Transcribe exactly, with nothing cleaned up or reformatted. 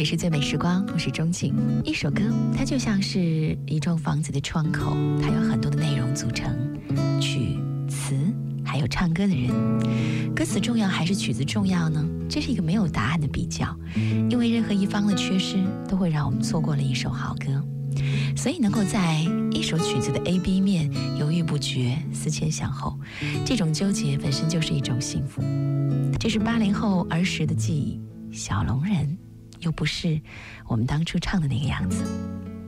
里是最美时光，我是钟情。一首歌它就像是一幢房子的窗口，它有很多的内容组成，曲词还有唱歌的人。歌词重要还是曲子重要呢？这是一个没有答案的比较，因为任何一方的缺失都会让我们错过了一首好歌。所以能够在一首曲子的 A B 面犹豫不决，思前想后，这种纠结本身就是一种幸福。这是八零后儿时的记忆，小龙人又不是我们当初唱的那个样子。